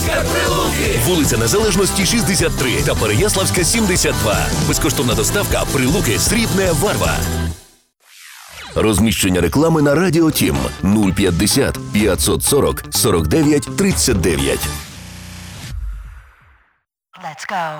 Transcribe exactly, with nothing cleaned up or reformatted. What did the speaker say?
Оскар Прилуки. Вулиця Незалежності, шістдесят три та Переяславська, сімдесят два. Безкоштовна доставка. Прилуки, Срібне, Варва. Розміщення реклами на Радіо Тім нуль п'ятдесят п'ятсот сорок сорок дев'ять тридцять дев'ять. Let's go.